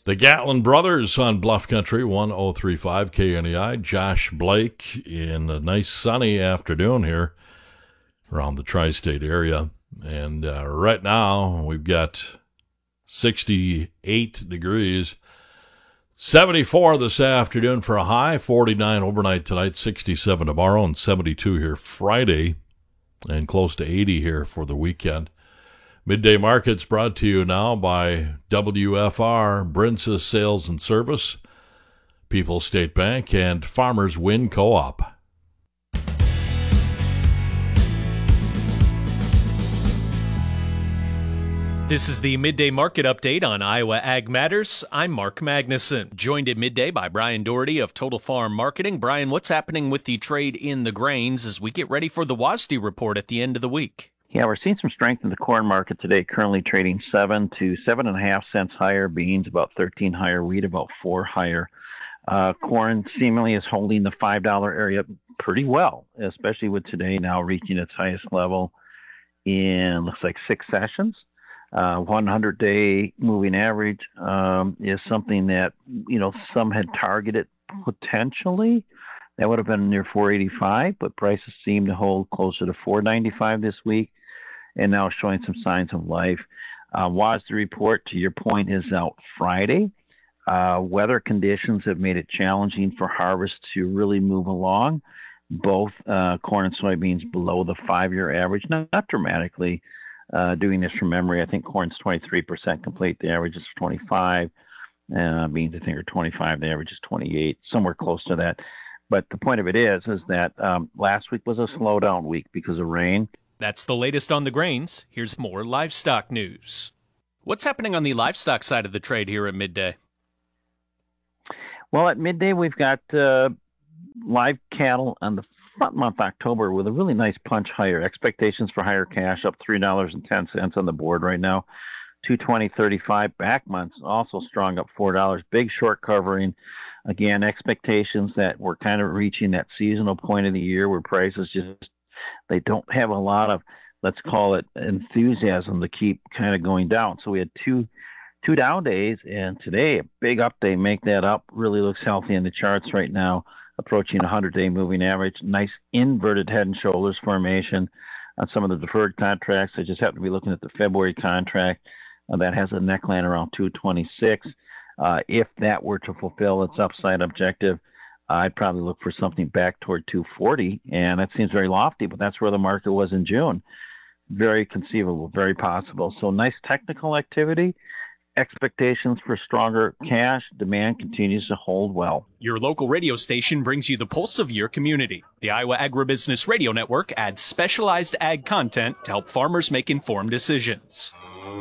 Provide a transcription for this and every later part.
The Gatlin Brothers on Bluff Country 1035 KNEI. Josh Blake in a nice sunny afternoon here around the tri-state area. And right now we've got 68 degrees, 74 this afternoon for a high, 49 overnight tonight, 67 tomorrow, and 72 here Friday, and close to 80 here for the weekend. Midday Markets brought to you now by WFR, Brinces Sales and Service, People's State Bank, and Farmers Wind Co-op. This is the Midday Market Update on Iowa Ag Matters. I'm Mark Magnuson, joined at midday by Brian Doherty of Total Farm Marketing. Brian, what's happening with the trade in the grains as we get ready for the WASDE report at the end of the week? Yeah, we're seeing some strength in the corn market today, currently trading 7 to 7.5 cents higher, beans about 13 higher, wheat about 4 higher. Corn seemingly is holding the $5 area pretty well, especially with today now reaching its highest level in, looks like 6 sessions. 100-day moving average is something that, some had targeted potentially. That would have been near 485, but prices seem to hold closer to 495 this week, and now showing some signs of life. WASDE report, to your point, is out Friday. Weather conditions have made it challenging for harvest to really move along. Both corn and soybeans below the 5-year average, not dramatically. Doing this from memory, I think corn's 23% complete. The average is 25. Beans, I think, are 25. The average is 28, somewhere close to that. But the point of it is that last week was a slowdown week because of rain. That's the latest on the grains. Here's more livestock news. What's happening on the livestock side of the trade here at midday? Well, at midday, we've got live cattle on the front month, October, with a really nice punch higher. Expectations for higher cash up $3.10 on the board right now. 220.35 back months also strong, up $4. Big short covering. Again, expectations that we're kind of reaching that seasonal point of the year where prices they don't have a lot of, let's call it, enthusiasm to keep kind of going down. So we had two down days, and today a big up day. Make that up. Really looks healthy in the charts right now, approaching 100-day moving average. Nice inverted head and shoulders formation on some of the deferred contracts. I just happen to be looking at the February contract that has a neckline around 226. If that were to fulfill its upside objective, I'd probably look for something back toward 240, and that seems very lofty, but that's where the market was in June. Very conceivable, very possible. So nice technical activity. Expectations for stronger cash. Demand continues to hold well. Your local radio station brings you the pulse of your community. The Iowa Agribusiness Radio Network adds specialized ag content to help farmers make informed decisions.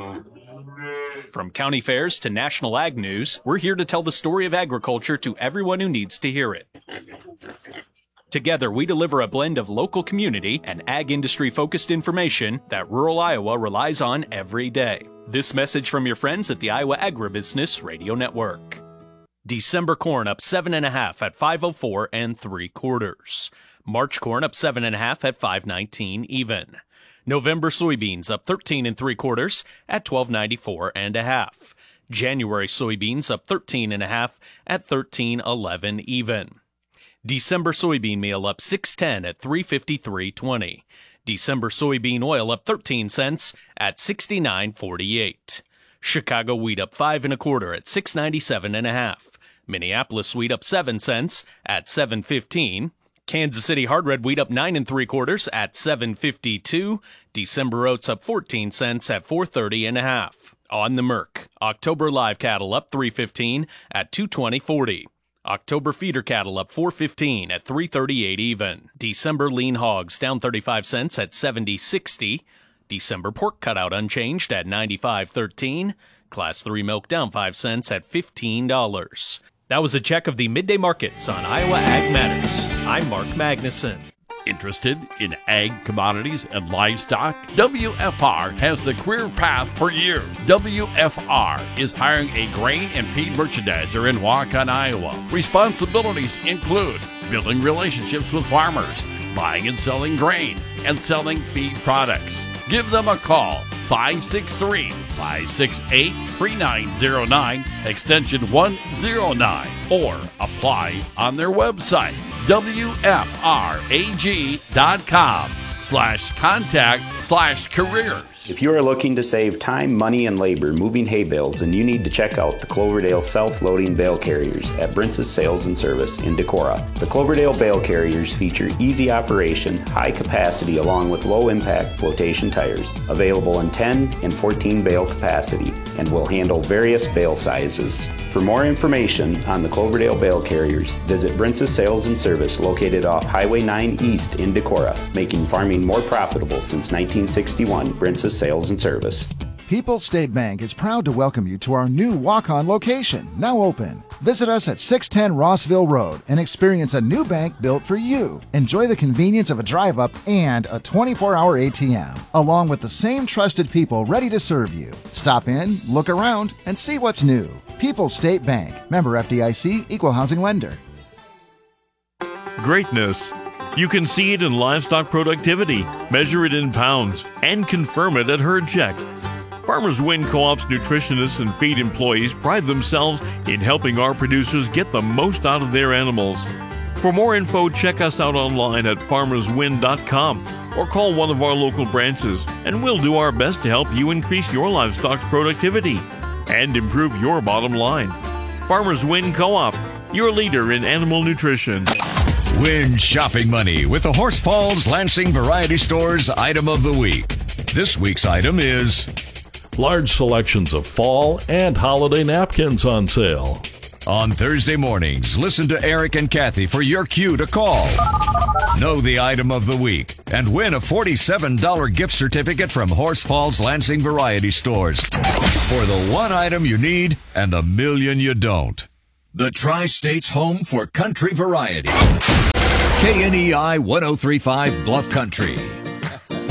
From county fairs to national ag news, we're here to tell the story of agriculture to everyone who needs to hear it. Together, we deliver a blend of local community and ag industry-focused information that rural Iowa relies on every day. This message from your friends at the Iowa Agribusiness Radio Network. December corn up 7.5 at 504 3/4. March corn up 7.5 at 519 even. November soybeans up 13 3/4 at 1294 1/2. January soybeans up 13.5 at 1311 even. December soybean meal up 610 at 353.20. December soybean oil up 13 cents at 69.48. Chicago wheat up 5 1/4 at 697 1/2. Minneapolis wheat up 7 cents at 715. Kansas City hard red wheat up 9 3/4 at 752. December oats up 14 cents at 430 1/2. On the Merc, October live cattle up 315 at 220.40. October feeder cattle up 415 at 338 even. December lean hogs down 35 cents at 70.60. December pork cutout unchanged at 95.13. Class 3 milk down 5 cents at $15. That was a check of the midday markets on Iowa Ag Matters. I'm Mark Magnuson. Interested in ag commodities and livestock? WFR has the career path for you. WFR is hiring a grain and feed merchandiser in Waukon, Iowa. Responsibilities include building relationships with farmers, buying and selling grain, and selling feed products. Give them a call, 563-568-3909, extension 109, or apply on their website, wfrag.com/contact/careers. If you are looking to save time, money, and labor moving hay bales, then you need to check out the Cloverdale self-loading bale carriers at Brince's Sales and Service in Decorah. The Cloverdale bale carriers feature easy operation, high capacity, along with low-impact flotation tires, available in 10 and 14 bale capacity, and will handle various bale sizes. For more information on the Cloverdale bale carriers, visit Brince's Sales and Service located off Highway 9 East in Decorah, making farming more profitable since 1961. Brince's Sales and Service. People's State Bank is proud to welcome you to our new walk-on location, now open. Visit us at 610 Rossville Road and experience a new bank built for you. Enjoy the convenience of a drive-up and a 24-hour ATM, along with the same trusted people ready to serve you. Stop in, look around, and see what's new. People's State Bank, member FDIC, equal housing lender. Greatness. You can see it in livestock productivity, measure it in pounds, and confirm it at Herd Check. Farmers Win Co-op's nutritionists and feed employees pride themselves in helping our producers get the most out of their animals. For more info, check us out online at farmerswin.com or call one of our local branches, and we'll do our best to help you increase your livestock's productivity and improve your bottom line. Farmers Win Co-op, your leader in animal nutrition. Win shopping money with the Horse Falls Lansing Variety Store's Item of the Week. This week's item is large selections of fall and holiday napkins on sale. On Thursday mornings, listen to Eric and Kathy for your cue to call. Know the item of the week and win a $47 gift certificate from Horse Falls Lansing Variety Stores for the one item you need and the million you don't. The Tri-State's home for country variety. KNEI 103.5 Bluff Country.